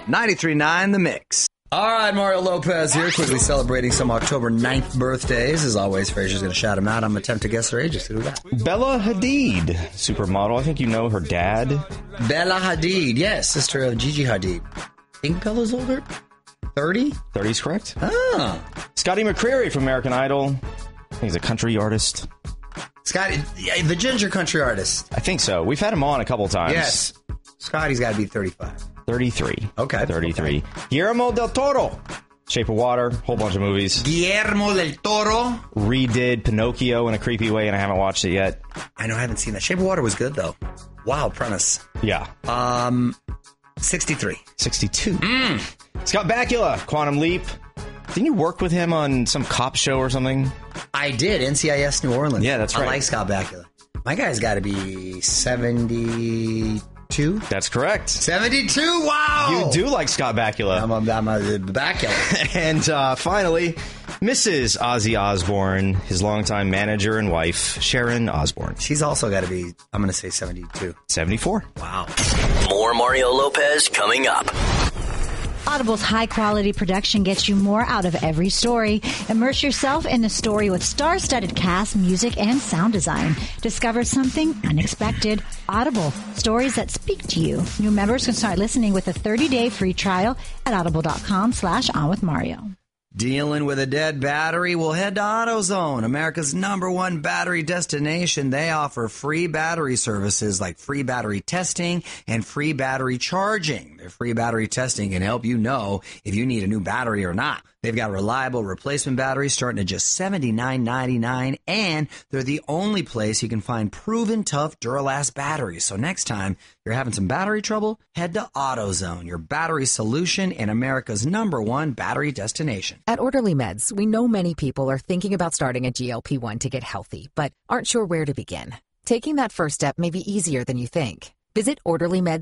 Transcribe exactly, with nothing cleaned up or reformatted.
ninety-three point nine The Mix. All right, Mario Lopez here, quickly celebrating some October ninth birthdays. As always, Fraser's going to shout them out. I'm going to attempt to guess their ages. Who that? Bella Hadid, supermodel. I think you know her dad. Bella Hadid, yes, sister of Gigi Hadid. I think Bella's older? thirty? thirty is correct. Ah. Scotty McCreery from American Idol. I think he's a country artist. Scotty, the ginger country artist. I think so. We've had him on a couple times. Yes. Scotty's got to be thirty-five. thirty-three. Okay. thirty-three. Okay. Guillermo del Toro. Shape of Water, whole bunch of movies. Guillermo del Toro. Redid Pinocchio in a creepy way, and I haven't watched it yet. I know, I haven't seen that. Shape of Water was good, though. Wow, premise. Yeah. Um, sixty-three. sixty-two. Mm. Scott Bakula, Quantum Leap. Didn't you work with him on some cop show or something? I did, N C I S New Orleans. Yeah, that's right. I like Scott Bakula. My guy's got to be seventy-two. That's correct. seventy-two, wow! You do like Scott Bakula. I'm a, I'm a Bakula. And uh, finally, Missus Ozzy Osbourne, his longtime manager and wife, Sharon Osbourne. She's also got to be, I'm going to say seventy-two. seventy-four. Wow. More Mario Lopez coming up. Audible's high-quality production gets you more out of every story. Immerse yourself in the story with star-studded cast, music, and sound design. Discover something unexpected. Audible, stories that speak to you. New members can start listening with a thirty-day free trial at audible.com slash on with Mario. Dealing with a dead battery? Well, head to AutoZone, America's number one battery destination. They offer free battery services like free battery testing and free battery charging. Their free battery testing can help you know if you need a new battery or not. They've got reliable replacement batteries starting at just seventy-nine ninety-nine, and they're the only place you can find proven tough Duralast batteries. So next time you're having some battery trouble, head to AutoZone, your battery solution and America's number one battery destination. At Orderly Meds, we know many people are thinking about starting a G L P one to get healthy, but aren't sure where to begin. Taking that first step may be easier than you think. Visit orderly meds